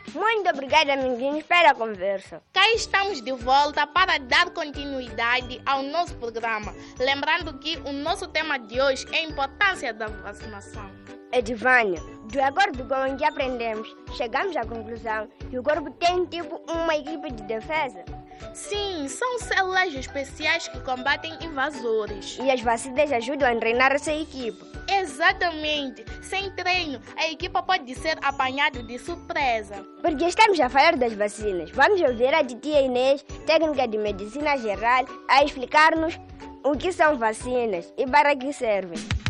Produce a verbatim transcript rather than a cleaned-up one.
Muito obrigada, amiguinhos, pela conversa. Cá estamos de volta para dar continuidade ao nosso programa. Lembrando que o nosso tema de hoje é a importância da vacinação. Edivânia, de acordo com o que aprendemos, chegamos à conclusão que o corpo tem tipo uma equipe de defesa. Sim, são células especiais que combatem invasores. E as vacinas ajudam a treinar essa equipe. Exatamente. Sem treino, a equipa pode ser apanhada de surpresa. Porque estamos a falar das vacinas, vamos ouvir a titia Inês, técnica de medicina geral, a explicar-nos o que são vacinas e para que servem.